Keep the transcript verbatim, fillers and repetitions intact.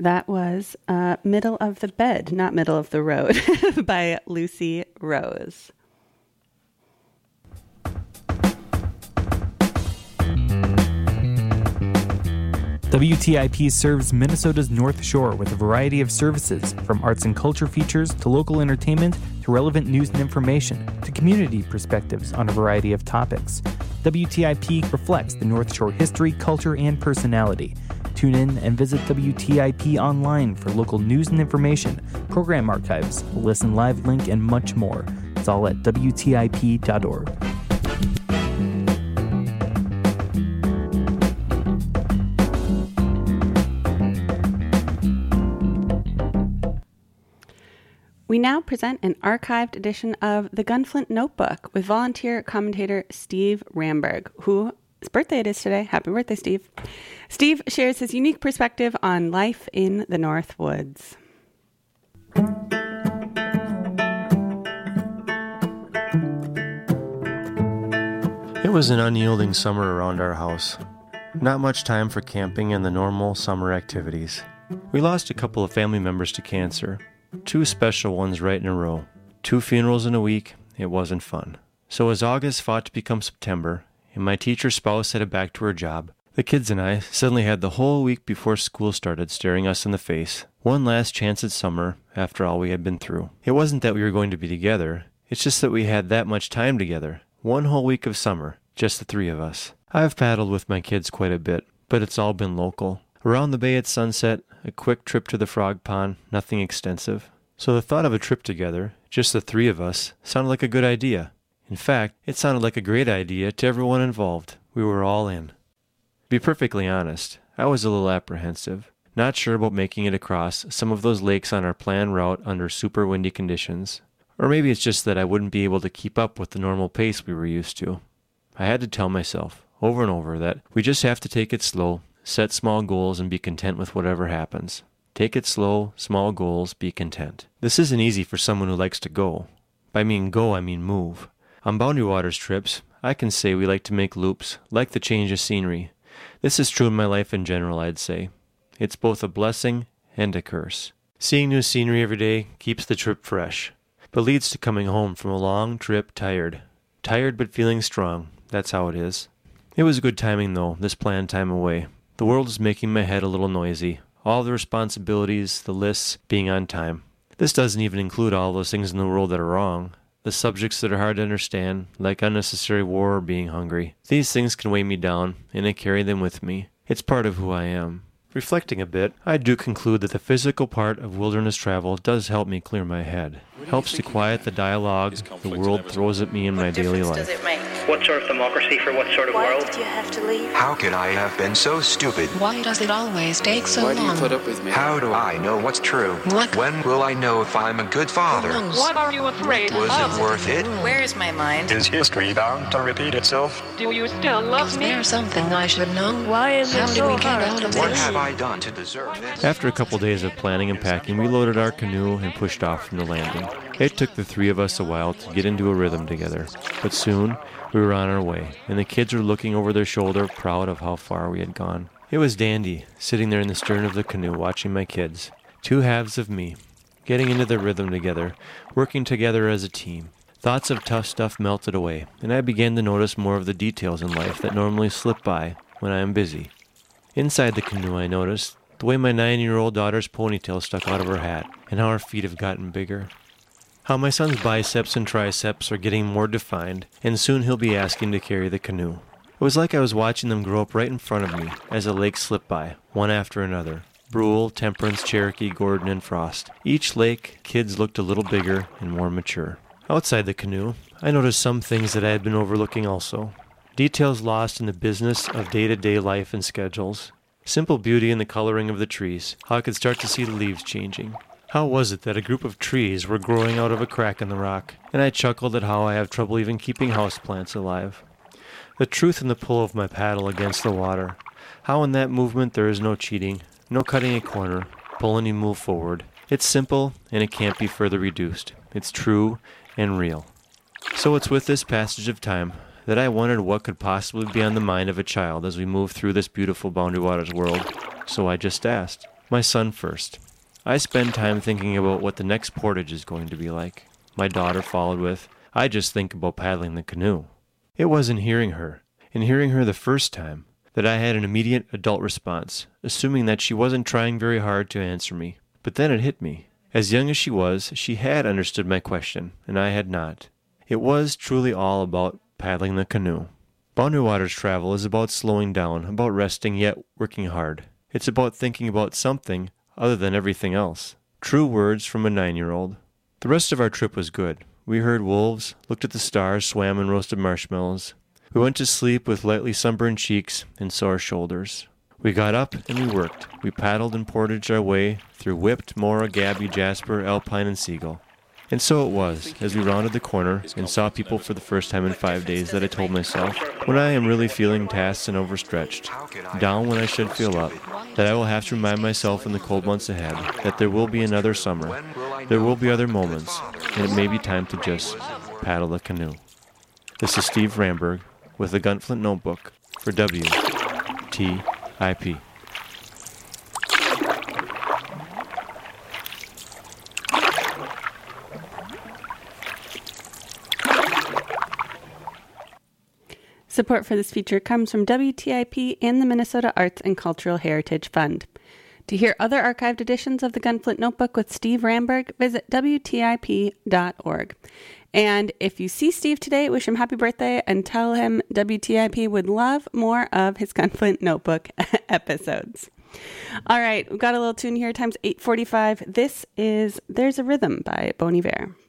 That was uh, Middle of the Bed, not Middle of the Road, by Lucy Rose. W T I P serves Minnesota's North Shore with a variety of services, from arts and culture features to local entertainment to relevant news and information to community perspectives on a variety of topics. W T I P reflects the North Shore history, culture, and personality. Tune in and visit W T I P online for local news and information, program archives, a listen live link, and much more. It's all at W T I P dot org. We now present an archived edition of The Gunflint Notebook with volunteer commentator Steve Ramberg, whose birthday it is today. Happy birthday, Steve. Steve shares his unique perspective on life in the North Woods. It was an unyielding summer around our house. Not much time for camping and the normal summer activities. We lost a couple of family members to cancer. Two special ones right in a row. Two funerals in a week. It wasn't fun. So as August fought to become September, and my teacher's spouse headed back to her job, the kids and I suddenly had the whole week before school started staring us in the face. One last chance at summer after all we had been through. It wasn't that we were going to be together. It's just that we had that much time together. One whole week of summer. Just the three of us. I've paddled with my kids quite a bit, but it's all been local. Around the bay at sunset, a quick trip to the frog pond, nothing extensive. So the thought of a trip together, just the three of us, sounded like a good idea. In fact, it sounded like a great idea to everyone involved. We were all in. To be perfectly honest, I was a little apprehensive, not sure about making it across some of those lakes on our planned route under super windy conditions. Or maybe it's just that I wouldn't be able to keep up with the normal pace we were used to. I had to tell myself, over and over, that we just have to take it slow, set small goals, and be content with whatever happens. Take it slow, small goals, be content. This isn't easy for someone who likes to go. By mean go, I mean move. On Boundary Waters trips, I can say we like to make loops, like the change of scenery. This is true in my life in general, I'd say. It's both a blessing and a curse. Seeing new scenery every day keeps the trip fresh, but leads to coming home from a long trip tired. Tired but feeling strong. That's how it is. It was good timing, though, this planned time away. The world is making my head a little noisy. All the responsibilities, the lists, being on time. This doesn't even include all those things in the world that are wrong. The subjects that are hard to understand, like unnecessary war or being hungry. These things can weigh me down, and I carry them with me. It's part of who I am. Reflecting a bit, I do conclude that the physical part of wilderness travel does help me clear my head. Helps to quiet the dialogue the world throws at me in my daily life. Does it make? What sort of democracy for what sort of Why world? Why did you have to leave? How could I have been so stupid? Why does it always take so long? Why do you put up with me? How do I know what's true? What? When will I know if I'm a good father? What are you afraid Was of? it worth it? Where is my mind? Is history bound to repeat itself? Do you still love is me? Is there something I should know? Why is How it did so we get hard out of What this? have I done to deserve this? After a couple days of planning and packing, we loaded our canoe and pushed off from the landing. It took the three of us a while to get into a rhythm together, but soon we were on our way, and the kids were looking over their shoulder, proud of how far we had gone. It was Dandy, sitting there in the stern of the canoe watching my kids. Two halves of me, getting into the rhythm together, working together as a team. Thoughts of tough stuff melted away, and I began to notice more of the details in life that normally slip by when I am busy. Inside the canoe I noticed the way my nine-year-old daughter's ponytail stuck out of her hat, and how her feet have gotten bigger. How my son's biceps and triceps are getting more defined, and soon he'll be asking to carry the canoe. It was like I was watching them grow up right in front of me as the lakes slipped by, one after another. Brule, Temperance, Cherokee, Gordon, and Frost. Each lake, kids looked a little bigger and more mature. Outside the canoe, I noticed some things that I had been overlooking also. Details lost in the business of day-to-day life and schedules. Simple beauty in the coloring of the trees, how I could start to see the leaves changing. How was it that a group of trees were growing out of a crack in the rock, and I chuckled at how I have trouble even keeping houseplants alive. The truth in the pull of my paddle against the water, how in that movement there is no cheating, no cutting a corner, pull and you move forward. It's simple, and it can't be further reduced. It's true and real. So it's with this passage of time that I wondered what could possibly be on the mind of a child as we move through this beautiful Boundary Waters world. So I just asked, My son first. I spend time thinking about what the next portage is going to be like. My daughter followed with, I just think about paddling the canoe. It was in hearing her, in hearing her the first time, that I had an immediate adult response, assuming that she wasn't trying very hard to answer me. But then it hit me. As young as she was, she had understood my question, and I had not. It was truly all about paddling the canoe. Boundary Waters travel is about slowing down, about resting yet working hard. It's about thinking about something other than everything else. True words from a nine-year-old. The rest of our trip was good. We heard wolves, looked at the stars, swam and roasted marshmallows. We went to sleep with lightly sunburned cheeks and sore shoulders. We got up and we worked. We paddled and portaged our way through Whipped, Mora, Gabby, Jasper, Alpine, and Seagull. And so it was, as we rounded the corner and saw people for the first time in five days, that I told myself, when I am really feeling tasked and overstretched, down when I should feel up, that I will have to remind myself in the cold months ahead that there will be another summer, there will be other moments, and it may be time to just paddle the canoe. This is Steve Ramberg with the Gunflint Notebook for W T I P. Support for this feature comes from W T I P and the Minnesota Arts and Cultural Heritage Fund. To hear other archived editions of the Gunflint Notebook with Steve Ramberg, visit W T I P dot org. And if you see Steve today, wish him happy birthday and tell him W T I P would love more of his Gunflint Notebook episodes. All right, we've got a little tune here. Time's eight forty-five. This is There's a Rhythm by Bon Iver.